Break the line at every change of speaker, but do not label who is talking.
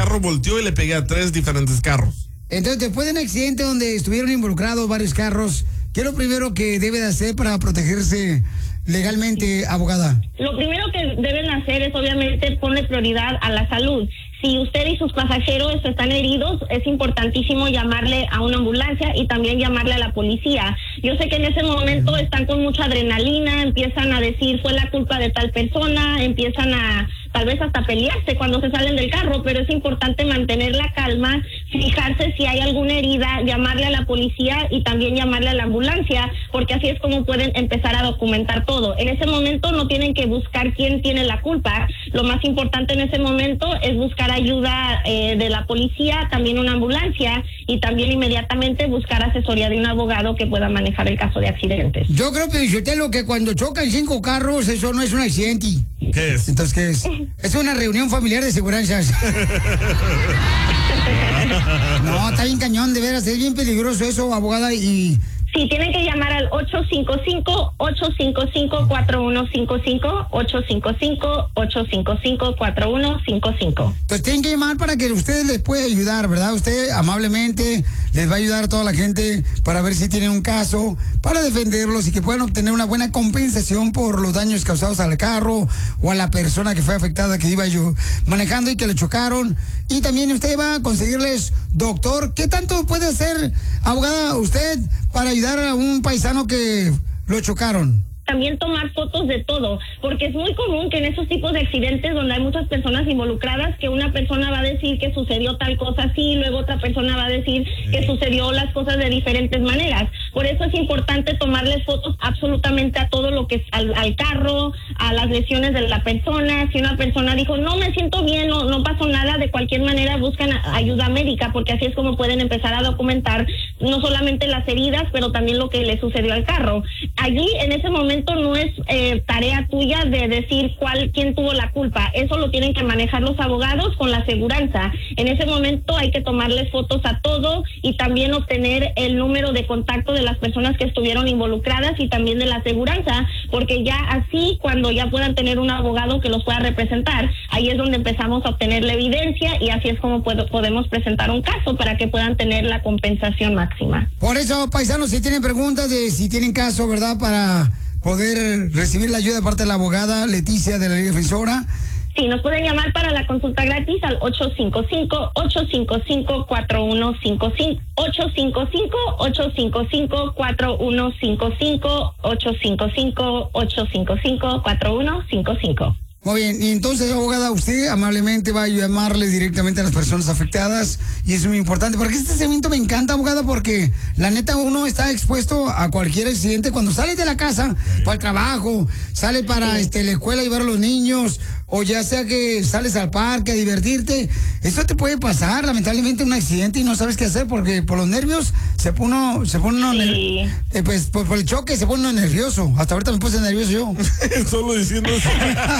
carro volteó y le pegué a 3 diferentes carros.
Entonces, después de un accidente donde estuvieron involucrados varios carros, ¿qué es lo primero que debe de hacer para protegerse legalmente, abogada?
Lo primero que deben hacer es obviamente poner prioridad a la salud. Si usted y sus pasajeros están heridos, es importantísimo llamarle a una ambulancia y también llamarle a la policía. Yo sé que en ese momento están con mucha adrenalina, empiezan a decir fue la culpa de tal persona, empiezan a tal vez hasta pelearse cuando se salen del carro, pero es importante mantener la calma, fijarse si hay alguna herida, llamarle a la policía y también llamarle a la ambulancia, porque así es como pueden empezar a documentar todo. En ese momento no tienen que buscar quién tiene la culpa, lo más importante en ese momento es buscar ayuda de la policía, también una ambulancia y también inmediatamente buscar asesoría de un abogado que pueda manejar el caso de accidentes.
Yo creo que cuando chocan 5 carros, eso no es un accidente.
¿Qué es?
Entonces, ¿qué es? Es una reunión familiar de seguranzas. No, está bien cañón, de veras, es bien peligroso eso, abogada, y...
Sí, tienen que llamar al 855-855-4155, 855-855-4155.
Pues tienen que llamar para que ustedes les pueda ayudar, ¿verdad? Usted amablemente les va a ayudar a toda la gente para ver si tienen un caso, para defenderlos y que puedan obtener una buena compensación por los daños causados al carro o a la persona que fue afectada, que iba yo manejando y que le chocaron. Y también usted va a conseguirles doctor. ¿Qué tanto puede hacer, abogada, usted para ayudar a un paisano que lo chocaron?
También tomar fotos de todo, porque es muy común que en esos tipos de accidentes donde hay muchas personas involucradas, que una persona va a decir que sucedió tal cosa así, luego otra persona va a decir que sucedió las cosas de diferentes maneras. Por eso es importante tomarles fotos absolutamente a todo lo que es al carro, a las lesiones de la persona. Si una persona dijo, no me siento bien, no pasó nada, de cualquier manera buscan ayuda médica, porque así es como pueden empezar a documentar no solamente las heridas, pero también lo que le sucedió al carro. Allí, en ese momento, no es tarea tuya de decir quién tuvo la culpa. Eso lo tienen que manejar los abogados con la aseguranza. En ese momento hay que tomarles fotos a todo y también obtener el número de contacto de las personas que estuvieron involucradas y también de la aseguranza, porque ya así, cuando ya puedan tener un abogado que los pueda representar, ahí es donde empezamos a obtener la evidencia y así es como podemos presentar un caso para que puedan tener la compensación máxima.
Por eso, paisanos, si tienen preguntas de si tienen caso, ¿verdad?, para poder recibir la ayuda de parte de la abogada Leticia de la Liga Defensora.
Sí, nos pueden llamar para la consulta gratis al 855-855-4155, 855-855-4155, 855-855-4155.
Muy bien, y entonces, abogada, usted amablemente va a llamarle directamente a las personas afectadas y eso es muy importante, porque este segmento me encanta, abogada, porque la neta uno está expuesto a cualquier accidente cuando sale de la casa para el trabajo, sale para la escuela a llevar a los niños, o ya sea que sales al parque a divertirte. Eso te puede pasar, lamentablemente, un accidente y no sabes qué hacer porque por los nervios se pone uno pues por el choque se pone uno nervioso. Hasta ahorita me puse nervioso yo.
Solo diciendo eso.